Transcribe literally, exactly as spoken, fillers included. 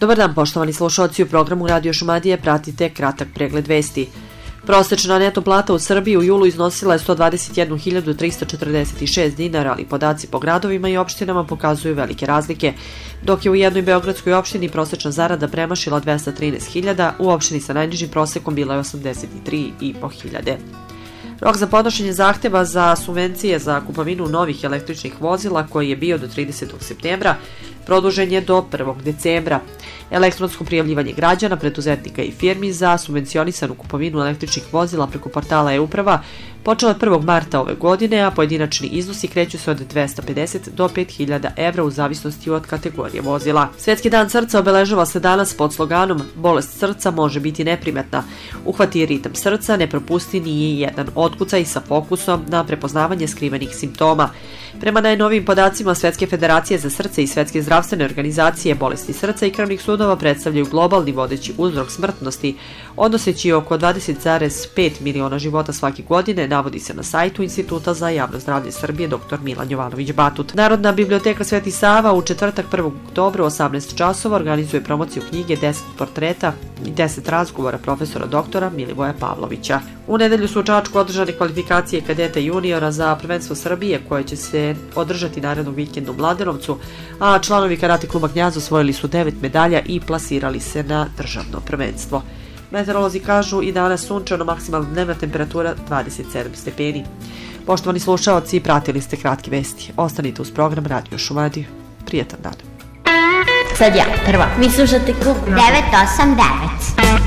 Dobar dan, poštovani slušalci, u programu Radio Šumadije pratite kratak pregled vesti. Prosečna neto plata u Srbiji u julu iznosila je sto dvadeset jednu hiljadu trista četrdeset šest dinara, ali podaci po gradovima i opštinama pokazuju velike razlike. Dok je u jednoj beogradskoj opštini prosečna zarada premašila dvesta trinaest hiljada, u opštini sa najnižim prosekom bila je osamdeset tri i po hiljade. Rok za podnošenje zahteva za subvencije za kupovinu novih električnih vozila, koji je bio do tridesetog septembra, produžen je do prvog decembra. Elektronsko prijavljivanje građana, preduzetnika i firmi za subvencionisanu kupovinu električnih vozila preko portala e-uprava počelo je prvog marta ove godine, a pojedinačni iznosi kreću se od dvesta pedeset do pet hiljada evra u zavisnosti od kategorije vozila. Svetski dan srca obeležava se danas pod sloganom "Bolest srca može biti neprimetna. Uhvati ritam srca, ne propusti ni jedan otkucaj sa fokusom na prepoznavanje skrivenih simptoma." Prema najnovijim podacima Svetske federacije za srce i Svetske zdravstvene organizacije, bolesti srca i krvnih sudova predstavljaju globalni vodeći uzrok smrtnosti, odnoseći oko dvadeset zarez pet miliona života svake godine, navodi se na sajtu Instituta za javno zdravlje Srbije dr Milan Jovanović Batut. Narodna biblioteka Sveti Sava u četvrtak prvog oktobra u osamnaest časova organizuje promociju knjige deset portreta i deset razgovora profesora doktora Milivoja Pavlovića. U nedelju su u Čačku održane kvalifikacije kadeta juniora za prvenstvo Srbije, koje će se održati narednog vikenda u Mladenovcu, a članovi karate kluba Knjaz osvojili su devet medalja i plasirali se na državno prvenstvo. Meteorolozi kažu i danas sunčano, maksimalna dnevna temperatura dvadeset sedam stepeni. Poštovani slušaoci, pratili ste kratke vesti. Ostanite uz program Radio Šumadije. Prijetan dan. Sad ja, prva. Vi slušate klub devet osam devet.